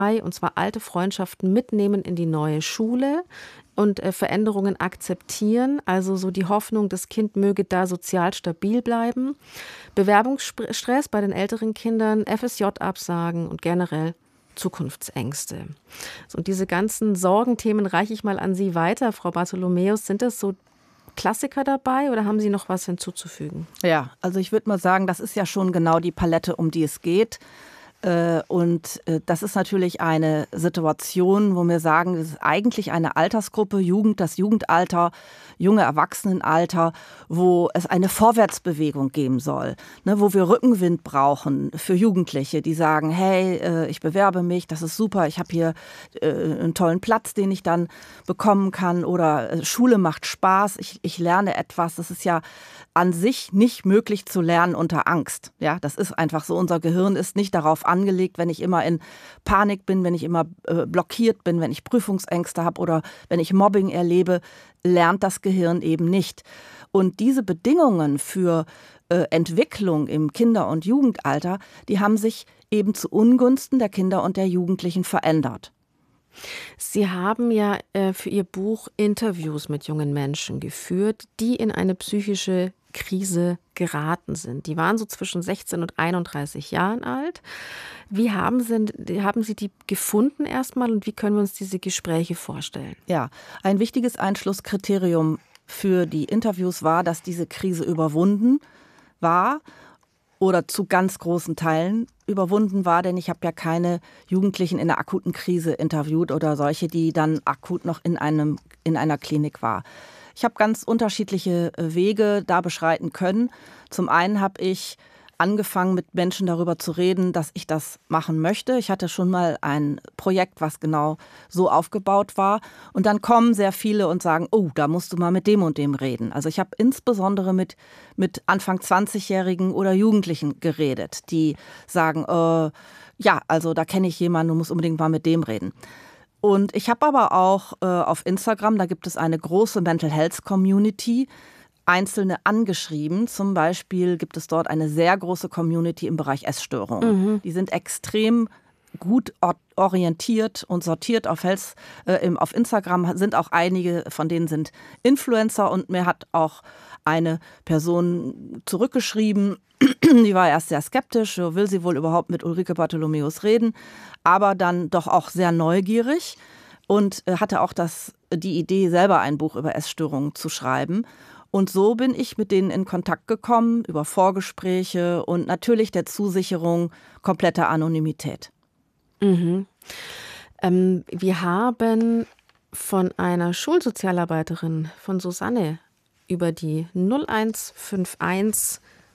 und zwar alte Freundschaften mitnehmen in die neue Schule und Veränderungen akzeptieren, also so die Hoffnung, das Kind möge da sozial stabil bleiben, Bewerbungsstress bei den älteren Kindern, FSJ-Absagen und generell Zukunftsängste. Und diese ganzen Sorgenthemen reiche ich mal an Sie weiter, Frau Bartholomäus. Sind das so Klassiker dabei oder haben Sie noch was hinzuzufügen? Ja, also ich würde mal sagen, das ist ja schon genau die Palette, um die es geht. Und das ist natürlich eine Situation, wo wir sagen, das ist eigentlich eine Altersgruppe, das Jugendalter, junge Erwachsenenalter, wo es eine Vorwärtsbewegung geben soll, ne, wo wir Rückenwind brauchen für Jugendliche, die sagen, hey, ich bewerbe mich, das ist super, ich habe hier einen tollen Platz, den ich dann bekommen kann, oder Schule macht Spaß, ich lerne etwas. Das ist ja an sich nicht möglich zu lernen unter Angst. Ja, das ist einfach so. Unser Gehirn ist nicht darauf angelegt, wenn ich immer in Panik bin, wenn ich immer blockiert bin, wenn ich Prüfungsängste habe oder wenn ich Mobbing erlebe, lernt das Gehirn eben nicht. Und diese Bedingungen für Entwicklung im Kinder- und Jugendalter, die haben sich eben zu Ungunsten der Kinder und der Jugendlichen verändert. Sie haben ja für Ihr Buch Interviews mit jungen Menschen geführt, die in eine psychische Krise geraten sind. Die waren so zwischen 16 und 31 Jahren alt. Wie haben Sie die gefunden erstmal und wie können wir uns diese Gespräche vorstellen? Ja, ein wichtiges Einschlusskriterium für die Interviews war, dass diese Krise überwunden war oder zu ganz großen Teilen überwunden war, denn ich habe ja keine Jugendlichen in einer akuten Krise interviewt oder solche, die dann akut noch in einer Klinik war. Ich habe ganz unterschiedliche Wege da beschreiten können. Zum einen habe ich angefangen, mit Menschen darüber zu reden, dass ich das machen möchte. Ich hatte schon mal ein Projekt, was genau so aufgebaut war. Und dann kommen sehr viele und sagen, oh, da musst du mal mit dem und dem reden. Also ich habe insbesondere mit Anfang 20-Jährigen oder Jugendlichen geredet, die sagen, ja, also da kenne ich jemanden, du musst unbedingt mal mit dem reden. Und ich habe aber auch auf Instagram, da gibt es eine große Mental Health Community, Einzelne angeschrieben. Zum Beispiel gibt es dort eine sehr große Community im Bereich Essstörungen. Die sind extrem gut orientiert und sortiert auf Instagram. Sind auch einige von denen sind Influencer und mir hat auch eine Person zurückgeschrieben, die war erst sehr skeptisch, will sie wohl überhaupt mit Ulrike Bartholomäus reden, aber dann doch auch sehr neugierig und hatte auch die Idee, selber ein Buch über Essstörungen zu schreiben. Und so bin ich mit denen in Kontakt gekommen, über Vorgespräche und natürlich der Zusicherung kompletter Anonymität. Mhm. Wir haben von einer Schulsozialarbeiterin, von Susanne, über die 0151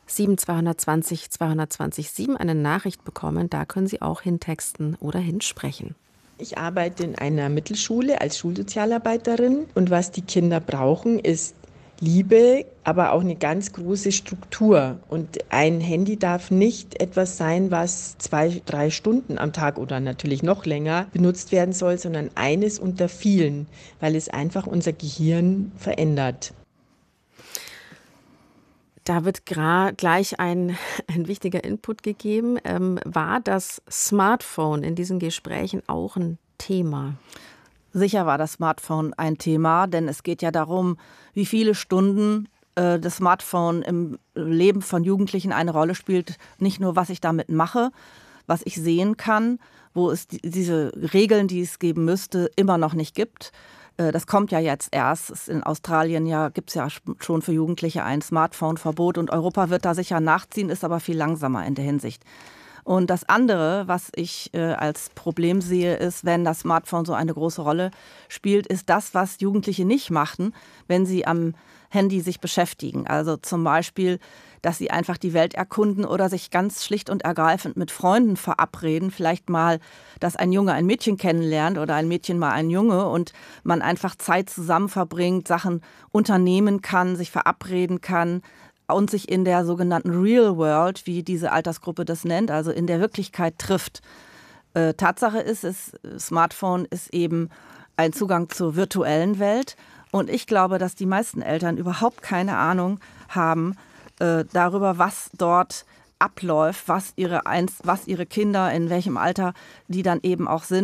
7220 220 7 eine Nachricht bekommen. Da können Sie auch hintexten oder hinsprechen. Ich arbeite in einer Mittelschule als Schulsozialarbeiterin und was die Kinder brauchen, ist Liebe, aber auch eine ganz große Struktur. Und ein Handy darf nicht etwas sein, was 2-3 Stunden am Tag oder natürlich noch länger benutzt werden soll, sondern eines unter vielen, weil es einfach unser Gehirn verändert. Da wird gleich ein wichtiger Input gegeben. War das Smartphone in diesen Gesprächen auch ein Thema? Sicher war das Smartphone ein Thema, denn es geht ja darum, wie viele Stunden das Smartphone im Leben von Jugendlichen eine Rolle spielt. Nicht nur, was ich damit mache, was ich sehen kann, wo es diese Regeln, die es geben müsste, immer noch nicht gibt. Das kommt ja jetzt erst. In Australien gibt es ja schon für Jugendliche ein Smartphone-Verbot und Europa wird da sicher nachziehen, ist aber viel langsamer in der Hinsicht. Und das andere, was ich als Problem sehe, ist, wenn das Smartphone so eine große Rolle spielt, ist das, was Jugendliche nicht machten, wenn sie am Handy sich beschäftigen. Also zum Beispiel, dass sie einfach die Welt erkunden oder sich ganz schlicht und ergreifend mit Freunden verabreden. Vielleicht mal, dass ein Junge ein Mädchen kennenlernt oder ein Mädchen mal einen Junge und man einfach Zeit zusammen verbringt, Sachen unternehmen kann, sich verabreden kann und sich in der sogenannten Real World, wie diese Altersgruppe das nennt, also in der Wirklichkeit trifft. Tatsache ist, das Smartphone ist eben ein Zugang zur virtuellen Welt. Und ich glaube, dass die meisten Eltern überhaupt keine Ahnung haben darüber, was dort abläuft, was ihre Kinder, in welchem Alter die dann eben auch sind.